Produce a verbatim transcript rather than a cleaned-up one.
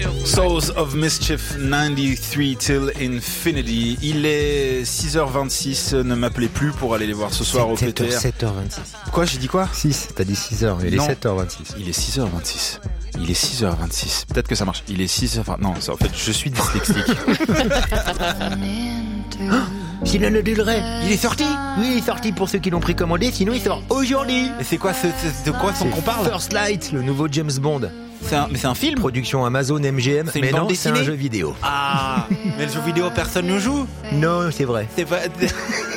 Souls of Mischief quatre-vingt-treize till Infinity. Il est six heures vingt-six. Ne m'appelez plus pour aller les voir ce soir au P T R. sept heures vingt-six. Quoi, j'ai dit quoi? six, t'as dit six heures, il est Non. sept heures vingt-six. Il est six heures vingt-six. Il est six heures vingt-six. Peut-être que ça marche. Il est six heures vingt. Non, ça, en fait, je suis dyslexique. Sinon le Dulray, il est sorti. Oui, il est sorti pour ceux qui l'ont précommandé, sinon il sort aujourd'hui. Et c'est quoi, c'est, c'est de quoi C'est qu'on parle? First Light, le nouveau James Bond. C'est un, mais c'est un film? Production Amazon M G M, C'est une mais bande non, c'est dessinée un jeu vidéo. Ah, mais le jeu vidéo, personne ne joue. Non, c'est vrai. C'est pas...